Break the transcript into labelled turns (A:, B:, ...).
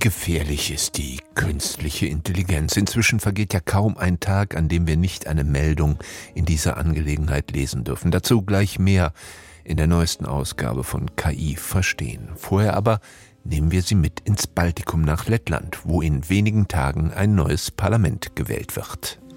A: gefährlich ist die künstliche Intelligenz? Inzwischen vergeht ja kaum ein Tag, an dem wir nicht eine Meldung in dieser Angelegenheit lesen dürfen. Dazu gleich mehr in der neuesten Ausgabe von KI verstehen. Vorher aber nehmen wir Sie mit ins Baltikum nach Lettland, wo in wenigen Tagen ein neues Parlament gewählt wird.